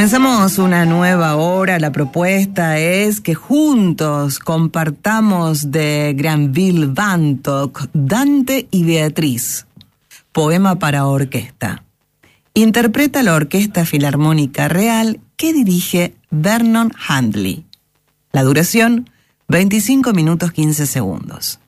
Comenzamos una nueva hora. La propuesta es que juntos compartamos de Granville Bantock, Dante y Beatriz, poema para orquesta. Interpreta la Orquesta Filarmónica Real que dirige Vernon Handley. La duración, 25 minutos 15 segundos.